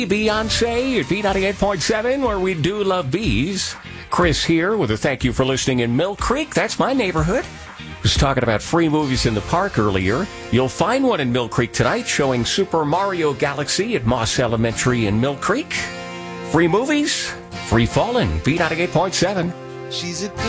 Beyonce at B98.7, where we do love bees. Chris here with a thank you for listening in Mill Creek. That's my neighborhood. Was talking about free movies in the park earlier. You'll find one in Mill Creek tonight showing Super Mario Galaxy at Moss Elementary in Mill Creek. Free movies, free falling, B98.7. She's a good